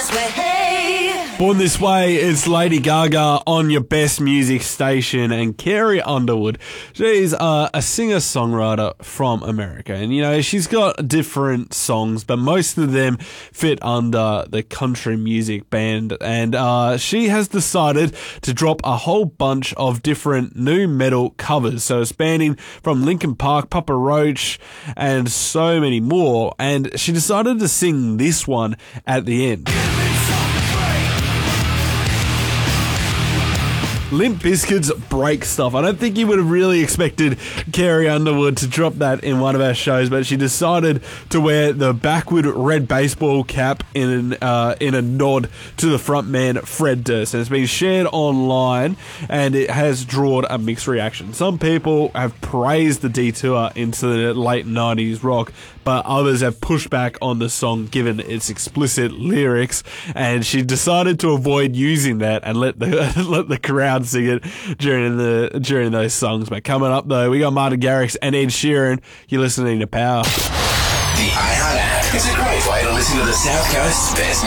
Born This Way, it's Lady Gaga on your best music station, and Carrie Underwood. She's a singer-songwriter from America, and you know, she's got different songs, but most of them fit under the country music band, and she has decided to drop a whole bunch of different new metal covers, so spanning from Linkin Park, Papa Roach, and so many more, and she decided to sing this one at the end. Limp Bizkit's Break Stuff. I don't think you would have really expected Carrie Underwood to drop that in one of our shows, but she decided to wear the backward red baseball cap in a nod to the frontman Fred Durst. And it's been shared online, and it has drawn a mixed reaction. Some people have praised the detour into the late 90s rock, but others have pushed back on the song given its explicit lyrics, and she decided to avoid using that and let the crowd sing it during those songs. But coming up though, we got Martin Garrix and Ed Sheeran. You're listening to Power. The iHeart app is a great way to listen to the South Coast's best